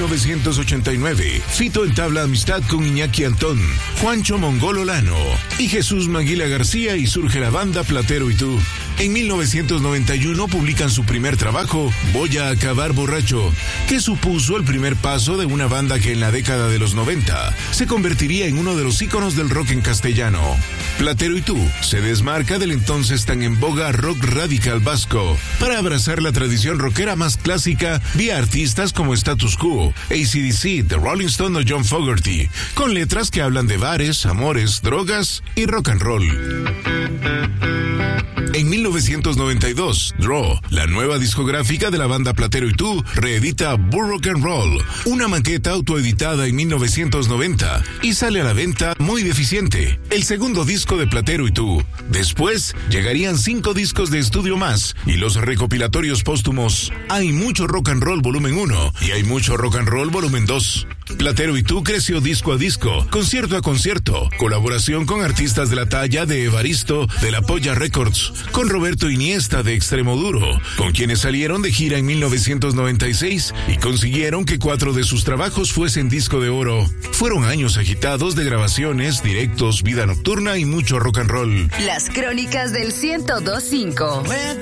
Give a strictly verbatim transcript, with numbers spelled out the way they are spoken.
novecientos ochenta y nueve, Fito entabla amistad con Iñaki Antón, Juancho Mongolo Lano y Jesús Maguila García y surge la banda Platero y Tú. En mil novecientos noventa y uno publican su primer trabajo, Voy a acabar borracho, que supuso el primer paso de una banda que en la década de los noventa se convertiría en uno de los íconos del rock en castellano. Platero y Tú se desmarca del entonces tan en boga rock radical vasco para abrazar la tradición rockera más clásica vía artistas como Status Quo, A C D C, The Rolling Stone o John Fogerty, con letras que hablan de bares, amores, drogas y rock and roll. En mil novecientos noventa y dos, Draw, la nueva discográfica de la banda Platero y Tú, reedita Bull Rock and Roll, una maqueta autoeditada en mil novecientos noventa, y sale a la venta muy deficiente, el segundo disco de Platero y Tú. Después, llegarían cinco discos de estudio más, y los recopilatorios póstumos Hay mucho rock and roll volumen uno, y Hay mucho rock and roll volumen dos. Platero y Tú creció disco a disco, concierto a concierto, colaboración con artistas de la talla de Evaristo, de La Polla Records, con Roberto Iniesta de Extremoduro, con quienes salieron de gira en mil novecientos noventa y seis y consiguieron que cuatro de sus trabajos fuesen disco de oro. Fueron años agitados de grabaciones, directos, vida nocturna y mucho rock and roll. Las crónicas del ciento dos punto cinco.